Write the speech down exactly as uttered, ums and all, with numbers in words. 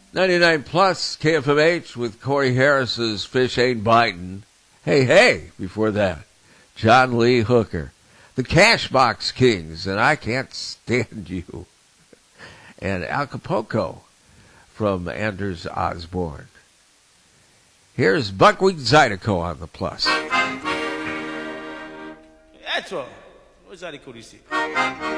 ninety-nine plus K F M H with Corey Harris's Fish Ain't Biting. Hey, hey, before that, John Lee Hooker. The Cashbox Kings, and I Can't Stand You. And Acapulco from Anders Osborne. Here's Buckwheat Zydeco on the plus. That's all. What's Zydeco, you see?